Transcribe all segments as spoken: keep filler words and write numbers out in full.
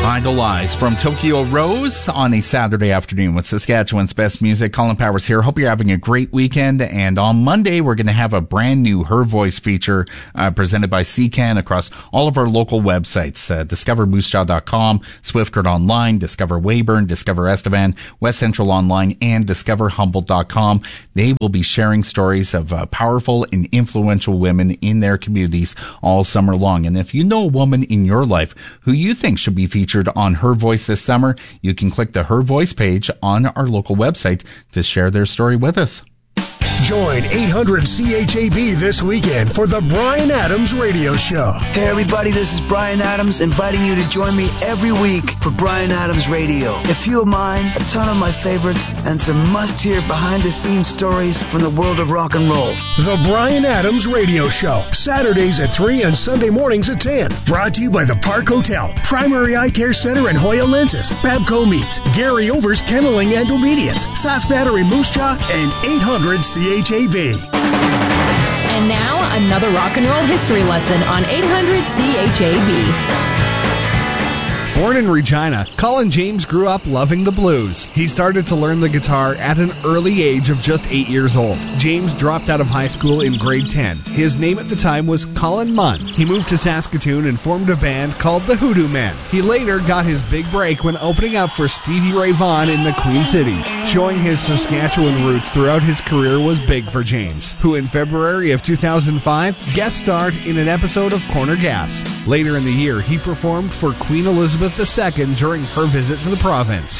Idolize from Tokyo Rose on a Saturday afternoon with Saskatchewan's best music. Colin Powers here. Hope you're having a great weekend. And on Monday, we're going to have a brand new Her Voice feature uh, presented by C C A N across all of our local websites. Uh, discover moose jaw dot com, Swiftcurrent Online, Discover Weyburn, Discover Estevan, West Central Online, and discover humboldt dot com. They will be sharing stories of uh, powerful and influential women in their communities all summer long. And if you know a woman in your life who you think should be featured on Her Voice this summer, you can click the Her Voice page on our local website to share their story with us. Join eight hundred C H A B this weekend for the Bryan Adams Radio Show. Hey everybody, this is Bryan Adams inviting you to join me every week for Bryan Adams Radio. A few of mine, a ton of my favorites, and some must-hear behind-the-scenes stories from the world of rock and roll. The Bryan Adams Radio Show, Saturdays at three and Sunday mornings at ten. Brought to you by the Park Hotel, Primary Eye Care Center and Hoya Lenses, Babco Meats, Gary Over's Kenneling and Obedience, Sask Battery Moose Jaw, and eight hundred C H A B. And now, another rock and roll history lesson on eight hundred C H A B. Born in Regina, Colin James grew up loving the blues. He started to learn the guitar at an early age of just eight years old. James dropped out of high school in grade ten. His name at the time was Colin Munn. He moved to Saskatoon and formed a band called the Hoodoo Men. He later got his big break when opening up for Stevie Ray Vaughan in the Queen City. Showing his Saskatchewan roots throughout his career was big for James, who in February of two thousand five guest starred in an episode of Corner Gas. Later in the year, he performed for Queen Elizabeth the Second during her visit to the province.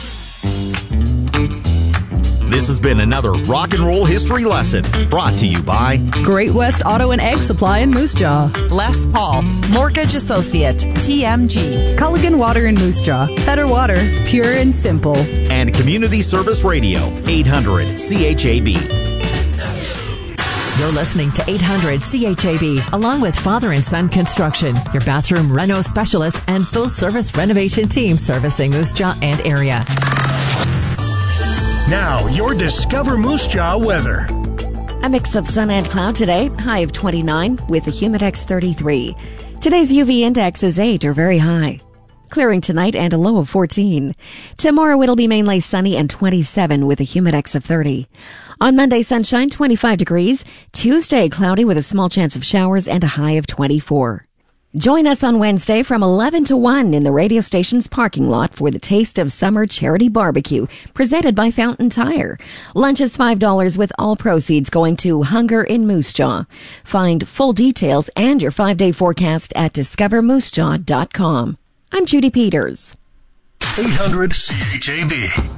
This has been another rock and roll history lesson brought to you by Great West Auto and Egg Supply in Moose Jaw, Les Paul, Mortgage Associate, T M G, Culligan Water in Moose Jaw, better water, pure and simple, and Community Service Radio, eight hundred C H A B. You're listening to eight hundred C H A B, along with Father and Son Construction, your bathroom reno specialist and full-service renovation team servicing Moose Jaw and area. Now, your Discover Moose Jaw weather. A mix of sun and cloud today, high of twenty-nine with a humidex thirty-three. Today's U V index is eight or very high. Clearing tonight and a low of fourteen. Tomorrow it'll be mainly sunny and twenty-seven with a humidex of thirty. On Monday, sunshine, twenty-five degrees. Tuesday, cloudy with a small chance of showers and a high of twenty-four. Join us on Wednesday from eleven to one in the radio station's parking lot for the Taste of Summer Charity Barbecue, presented by Fountain Tire. Lunch is five dollars with all proceeds going to Hunger in Moose Jaw. Find full details and your five-day forecast at discover moose jaw dot com. I'm Judy Peters. eight hundred C H A B.